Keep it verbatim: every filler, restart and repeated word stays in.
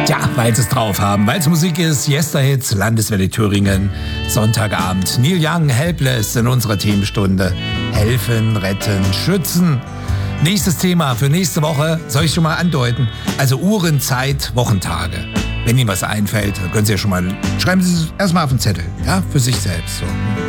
Tja, weil sie es drauf haben, weil es Musik ist, Yesterhits, Landeswelle Thüringen, Sonntagabend, Neil Young, Helpless in unserer Themenstunde. Helfen, retten, schützen. Nächstes Thema für nächste Woche, soll ich schon mal andeuten? Also Uhren, Zeit, Wochentage. Wenn Ihnen was einfällt, können Sie ja schon mal, schreiben Sie es erstmal auf den Zettel, ja, für sich selbst. So.